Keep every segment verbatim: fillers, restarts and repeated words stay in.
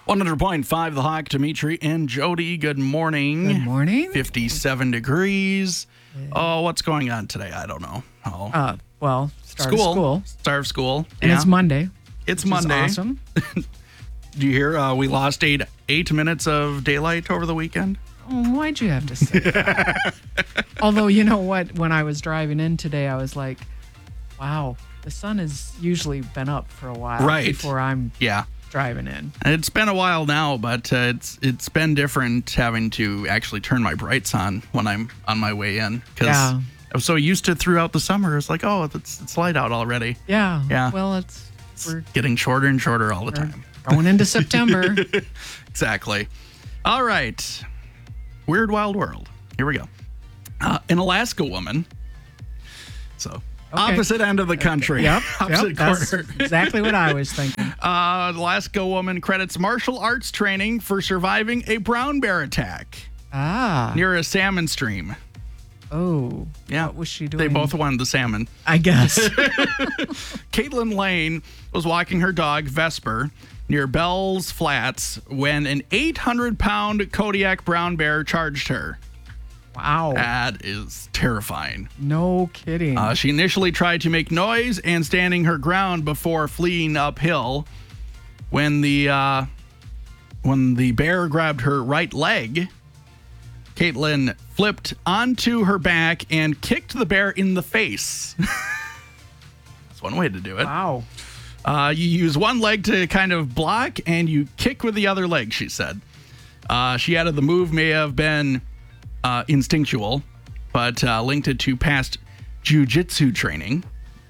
one hundred point five The Hawk, Dimitri and Jody. Good morning. Good morning. fifty-seven degrees. Yeah. Oh, what's going on today? I don't know. Oh. Uh, well, start school. of school. Start of school. And yeah. it's Monday. It's which Monday. Is awesome. Do you hear uh, we lost eight, eight minutes of daylight over the weekend? Oh, why'd you have to say that? Although, you know what? When I was driving in today, I was like, wow, the sun has usually been up for a while right. before I'm yeah. driving in. It's been a while now, but uh, it's it's been different having to actually turn my brights on when I'm on my way in. Because yeah. I'm so used to throughout the summer. It's like, oh, it's, it's light out already. Yeah. Yeah. Well, it's, it's we're getting shorter and shorter all the time. Going into September. Exactly. All right. Weird Wild World. Here we go. Uh, an Alaska woman. So, okay. Opposite end of the country. Yep. Opposite yep, that's corner. exactly what I was thinking. Uh, Alaska woman credits martial arts training for surviving a brown bear attack. Ah. Near a salmon stream. Oh. Yeah. What was she doing? They both wanted the salmon. I guess. Caitlin Lane was walking her dog, Vesper, near Bell's Flats when an eight hundred pound Kodiak brown bear charged her. Wow. That is terrifying. No kidding. Uh, she initially tried to make noise and standing her ground before fleeing uphill. When the uh, when the bear grabbed her right leg, Caitlin flipped onto her back and kicked the bear in the face. That's one way to do it. Wow. Uh, you use one leg to kind of block and you kick with the other leg, she said. Uh, she added the move may have been uh, instinctual, but uh, linked it to past jiu-jitsu training.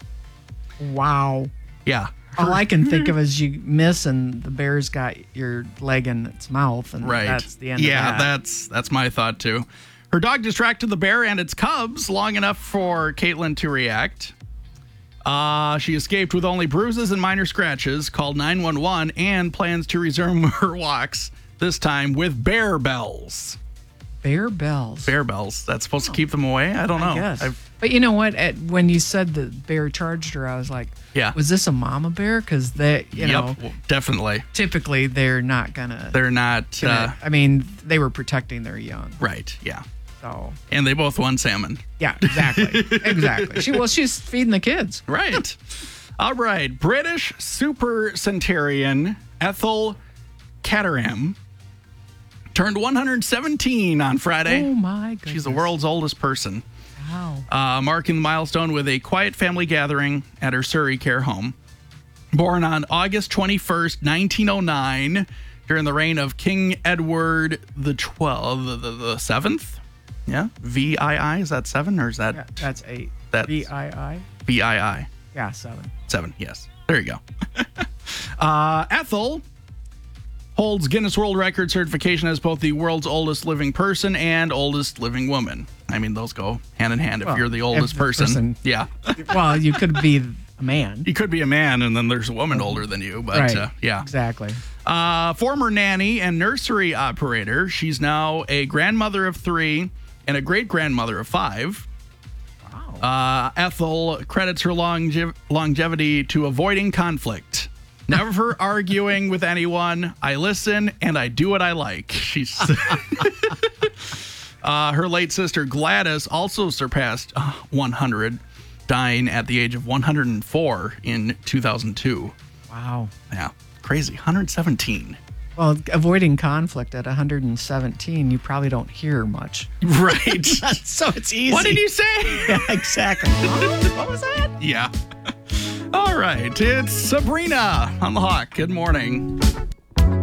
Wow. Yeah. All I can think of is you miss and the bear's got your leg in its mouth, and right. that's the end yeah, of that. that's that's my thought too. Her dog distracted the bear and its cubs long enough for Caitlin to react. Uh, she escaped with only bruises and minor scratches, called nine one one, and plans to resume her walks, this time with bear bells. Bear bells. Bear bells. That's supposed to keep them away? I don't know. I guess. I've, but you know what? At, when you said the bear charged her, I was like, yeah. was this a mama bear? Because they, you yep, know, well, definitely. Typically they're not gonna. They're not. Gonna, uh, I mean, they were protecting their young. Right. Yeah. So. And they both won salmon. Yeah. Exactly. exactly. She well, she's feeding the kids. Right. All right. British super centurion Ethel Caterham turned one hundred seventeen on Friday. Oh, my goodness. She's the world's oldest person. Wow. Uh, marking the milestone with a quiet family gathering at her Surrey care home. Born on August twenty-first, nineteen oh nine, during the reign of King Edward the twelfth, the, the, the seventh? Yeah? V I I? Is that seven or is that? Yeah, that's eight. That's V I I? V I I. Yeah, seven. Seven, yes. There you go. uh, Ethel holds Guinness World Record certification as both the world's oldest living person and oldest living woman. I mean, those go hand in hand if well, you're the oldest the person. person. Yeah. Well, you could be a man. You could be a man, and then there's a woman older than you. But right. uh, yeah. Exactly. Uh, former nanny and nursery operator. She's now a grandmother of three and a great-grandmother of five. Uh, Ethel credits her longe- longevity to avoiding conflict. Never arguing with anyone. I listen and I do what I like. She's uh, her late sister Gladys also surpassed uh, one hundred, dying at the age of one hundred four in two thousand two. Wow. Yeah, crazy. one hundred seventeen. Well, avoiding conflict at one hundred seventeen, you probably don't hear much. Right. So it's easy. What did you say? Yeah, exactly. What was that? Yeah. All right. It's Sabrina on the Hawk. Good morning.